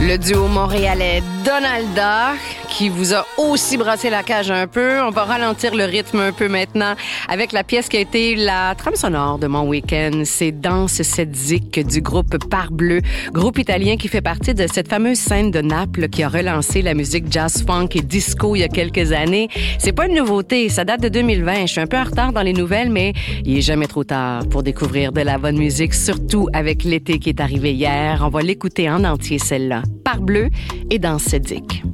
Le duo montréalais Donalda, qui vous a aussi brassé la cage un peu. On va ralentir le rythme un peu maintenant avec la pièce qui a été la trame sonore de mon week-end. C'est Danse cette zik du groupe Parbleu, groupe italien qui fait partie de cette fameuse scène de Naples qui a relancé la musique jazz, funk et disco il y a quelques années. C'est pas une nouveauté, ça date de 2020. Je suis un peu en retard dans les nouvelles, mais il est jamais trop tard pour découvrir de la bonne musique, surtout avec l'été qui est arrivé hier. On va l'écouter en entier, celle-là. Parbleu et Danse cette zik.